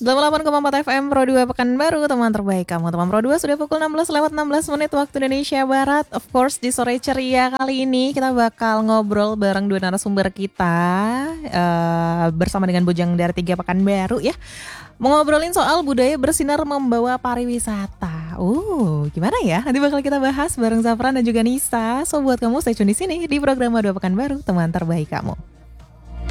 88,4 FM Pro 2 Pekanbaru, teman terbaik kamu. Teman Pro 2 sudah pukul 16 lewat 16 menit waktu Indonesia Barat. Of course di sore ceria kali ini kita bakal ngobrol bareng dua narasumber kita bersama dengan Bujang dari 3 Pekanbaru ya. Mau ngobrolin soal budaya bersinar membawa pariwisata. Gimana ya? Nanti bakal kita bahas bareng Zafran dan juga Nisa. So buat kamu stay tune di sini di program 2 Pekanbaru, teman terbaik kamu.